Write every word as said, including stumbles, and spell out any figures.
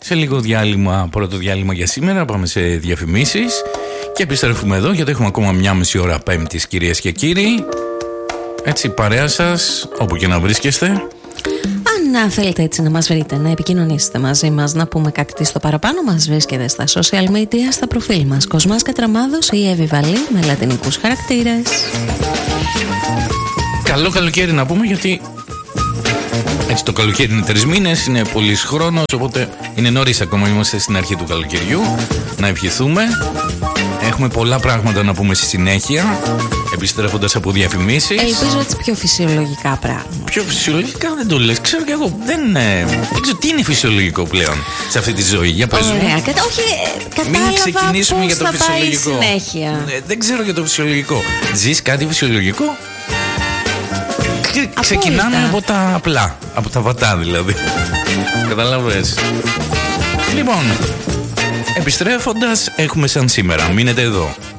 Σε λίγο διάλειμμα, πρώτο διάλειμμα για σήμερα. Πάμε σε διαφημίσεις και επιστρέφουμε εδώ γιατί έχουμε ακόμα μια μισή ώρα Πέμπτης, κυρίες και κύριοι. Έτσι, παρέα σας, όπου και να βρίσκεστε. Αν θέλετε έτσι να μας βρείτε, να επικοινωνήσετε μαζί μας, να πούμε κάτι τι στο παραπάνω, μας βρίσκεται στα social media, στα προφίλ μας Κοσμάς Κατραμάδος ή Εύη Βαλή με λατινικούς χαρακτήρες. Καλό καλοκαίρι να πούμε, γιατί έτσι το καλοκαίρι είναι τρεις μήνες, είναι πολύς χρόνος, οπότε είναι νωρίς ακόμα, είμαστε στην αρχή του καλοκαιριού. Να ευχηθούμε. Έχουμε πολλά πράγματα να πούμε στη συνέχεια, επιστρέφοντας από διαφημίσεις. Ελπίζω έτσι πιο φυσιολογικά πράγματα. Πιο φυσιολογικά δεν το λες, ξέρω κι εγώ. Δεν, ε, δεν ξέρω τι είναι φυσιολογικό πλέον σε αυτή τη ζωή. Για πες μου. Ωραία, κατα... όχι, κατάλαβα. Μην ξεκινήσουμε πώς για το θα φυσιολογικό. Πάει συνέχεια. Ε, δεν ξέρω για το φυσιολογικό. Ζεις κάτι φυσιολογικό? Ξεκινάμε από τα απλά, από τα βατά δηλαδή. Καταλαβες. Λοιπόν, επιστρέφοντας, έχουμε σαν σήμερα. Μείνετε εδώ.